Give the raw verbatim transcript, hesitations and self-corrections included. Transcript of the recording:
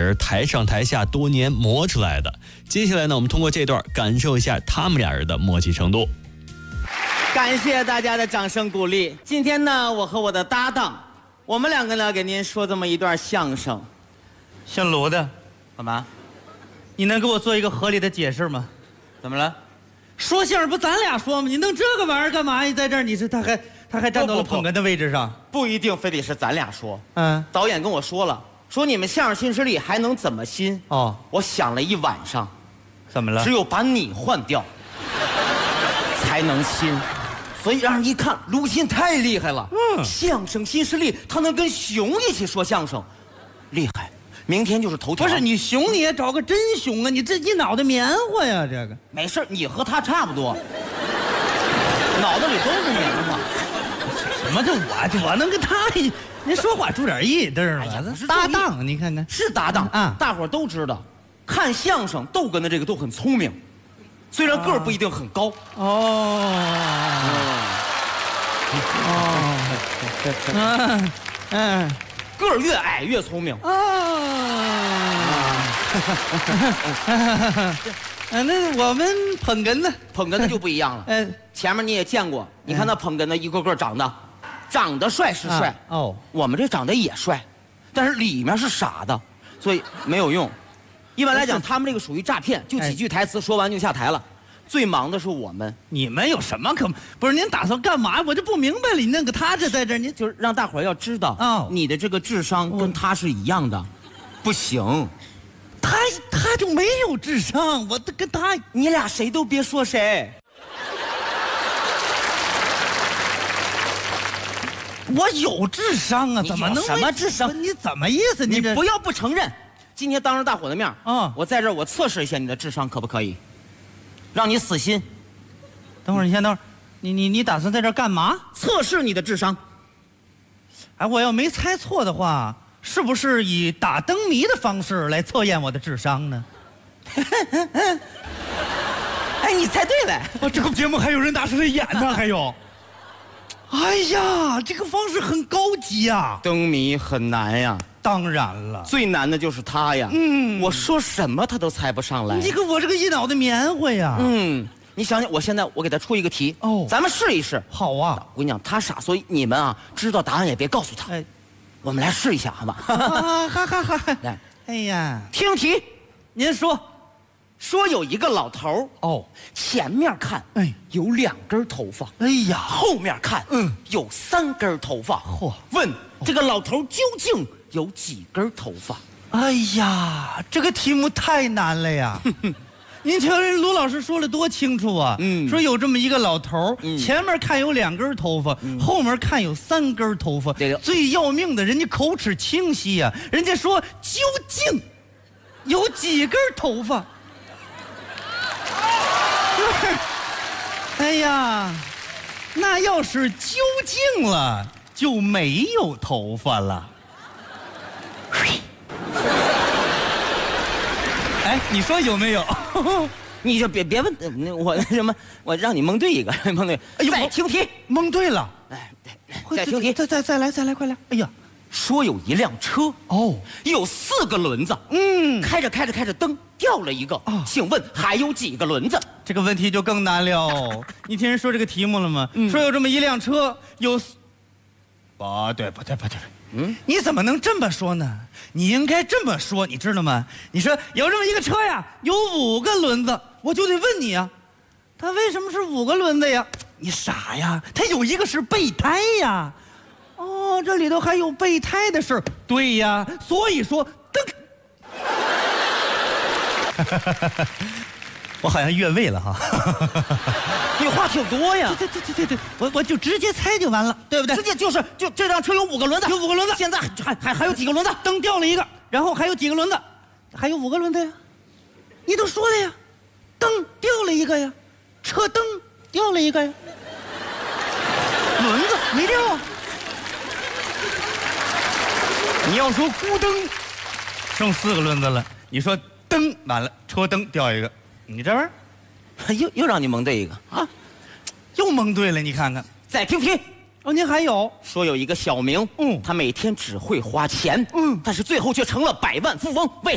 人台上台下多年磨出来的。接下来呢，我们通过这段感受一下他们俩人的默契程度。 感谢大家的掌声鼓励。今天呢，我和我的搭档，我们两个呢给您说这么一段相声。 姓卢的， 干嘛？ 你能给我做一个合理的解释吗？ 怎么了？ 说相声不咱俩说吗？你弄这个玩意儿干嘛？你在这儿，你是他还他还站到了捧哏的位置上？ 不一定非得是咱俩说。 嗯， 导演跟我说了，说你们相声新势力还能怎么新？ 哦， 我想了一晚上， 怎么了？ 只有把你换掉，才能新。所以让人一看，卢鑫太厉害了。嗯，相声新势力，他能跟熊一起说相声，厉害。明天就是头条。 不是你熊你也找个真熊啊！你这一脑袋棉花呀，这个。 没事，你和他差不多，脑子里都是棉花。 什么叫我我能跟他？您说话注点意，对吧？ 哎、 搭档，你看看是搭档啊！ 大伙儿都知道，看相声逗哏的这个都很聪明，虽然个儿不一定很高。 哦。哦。嗯嗯。 个儿越矮越聪明啊！啊，那我们捧哏的， 捧哏的就不一样了。呃，前面你也见过，你看那捧哏的一个个长得，长得帅是帅哦，我们这长得也帅，但是里面是傻的，所以没有用。一般来讲，他们这个属于诈骗，就几句台词说完就下台了。最忙的是我们， 你们有什么可不是？您打算干嘛？我就不明白了。你那个他这在这儿，您就是让大伙儿要知道啊，你的这个智商跟他是一样的，不行。 他他就没有智商，我跟他， 你俩谁都别说谁。 我有智商啊，怎么能什么智商？ 你怎么意思？ 你不要不承认。今天当着大伙的面啊，我在这儿我测试一下你的智商，可不可以？让你死心。 等会儿，你先等会儿，你你你打算在这儿干嘛？ 测试你的智商。 哎，我要没猜错的话，是不是以打灯谜的方式来测验我的智商呢？ 哎，你猜对了。 啊，这个节目还有人拿出来演呢，还有。哎呀，这个方式很高级呀。 灯谜很难呀。 当然了， 最难的就是他呀。嗯，我说什么他都猜不上来。 你个我这个一脑袋棉花呀。 嗯，你想想，我现在我给他出一个题哦，咱们试一试。 好啊， 我跟你讲，他傻，所以你们啊知道答案也别告诉他。哎，我们来试一下，好吧？ 啊哈哈哈！ 来， 哎呀， 听题， 您说， 说有一个老头哦，前面看，哎，有两根头发，哎呀，后面看，嗯，有三根头发。嚯，问这个老头究竟有几根头发？ 哎呀，这个题目太难了呀！您瞧人卢老师说的多清楚啊！嗯，说有这么一个老头，嗯、前面看有两根头发，嗯、后面看有三根头发。对，最要命的，人家口齿清晰呀、啊，人家说究竟有几根头发？哎呀，那要是究竟了，就没有头发了。哎，你说有没有？ 你就别别问我那什么，我让你蒙对一个，蒙对。哎呦，再听题， 蒙对了。哎， 再听题， 再再再来，再来，快来！哎呀， 说有一辆车哦，有四个轮子，嗯，开着开着开着灯掉了一个啊，请问还有几个轮子？ 这个问题就更难了。你听人说这个题目了吗？嗯、说有这么一辆车，有。不对，不对，不对。嗯，你怎么能这么说呢？你应该这么说，你知道吗？你说有这么一个车呀，有五个轮子，我就得问你呀，它为什么是五个轮子呀？你傻呀，它有一个是备胎呀。哦，这里头还有备胎的事儿。对呀，所以说噔。我好像越位了哈， 你话挺多呀。 对对对对对，我我就直接猜就完了，对不对？ 直接就是就这辆车有五个轮子， 有五个轮子。 现在还还还有几个轮子？ 灯掉了一个，然后还有几个轮子？还有五个轮子呀。你都说了呀，灯掉了一个呀，车灯掉了一个呀，轮子没掉啊。你要说孤灯，剩四个轮子了。你说灯完了，车灯掉一个。你这玩意儿，又又让你蒙对一个啊， 又蒙对了，你看看。 再听题， 哦，您还有说有一个小明，嗯，他每天只会花钱，嗯，但是最后却成了百万富翁，为